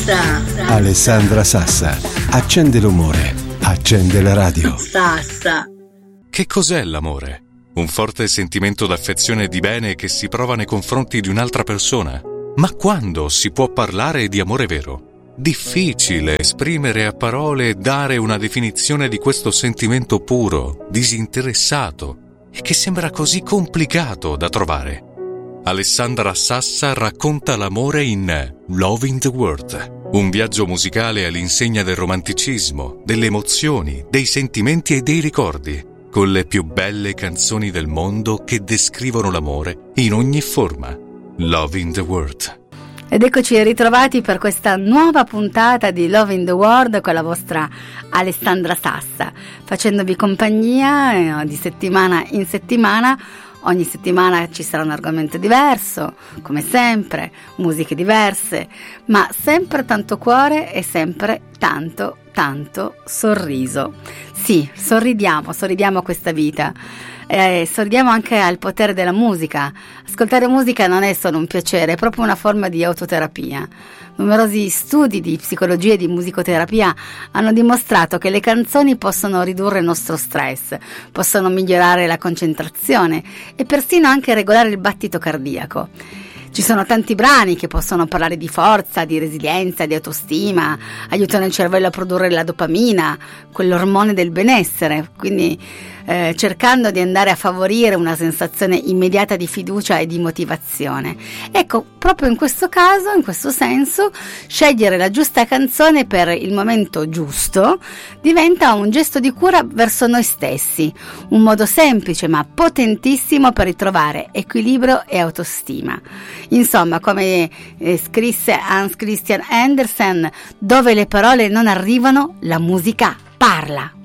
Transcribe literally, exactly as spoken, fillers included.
Sassa. Alessandra Sassa. Accende l'umore. Accende la radio. Sassa. Che cos'è l'amore? Un forte sentimento d'affezione e di bene che si prova nei confronti di un'altra persona? Ma quando si può parlare di amore vero? Difficile esprimere a parole e dare una definizione di questo sentimento puro, disinteressato e che sembra così complicato da trovare. Alessandra Sassa racconta l'amore in Loving the World, un viaggio musicale all'insegna del romanticismo, delle emozioni, dei sentimenti e dei ricordi, con le più belle canzoni del mondo che descrivono l'amore in ogni forma. Loving the World. Ed eccoci ritrovati per questa nuova puntata di Loving the World con la vostra Alessandra Sassa, facendovi compagnia eh, di settimana in settimana. Ogni settimana ci sarà un argomento diverso, come sempre, musiche diverse, ma sempre tanto cuore e sempre tanto, tanto sorriso. Sì, sorridiamo, sorridiamo a questa vita. Eh, sorridiamo anche al potere della musica. Ascoltare musica non è solo un piacere, è proprio una forma di autoterapia. Numerosi studi di psicologia e di musicoterapia hanno dimostrato che le canzoni possono ridurre il nostro stress, possono migliorare la concentrazione e persino anche regolare il battito cardiaco. Ci sono tanti brani che possono parlare di forza, di resilienza, di autostima, aiutano il cervello a produrre la dopamina, quell'ormone del benessere, quindi eh, cercando di andare a favorire una sensazione immediata di fiducia e di motivazione. Ecco, proprio in questo caso, in questo senso, scegliere la giusta canzone per il momento giusto diventa un gesto di cura verso noi stessi, un modo semplice ma potentissimo per ritrovare equilibrio e autostima. Insomma, come eh, scrisse Hans Christian Andersen, dove le parole non arrivano, la musica parla.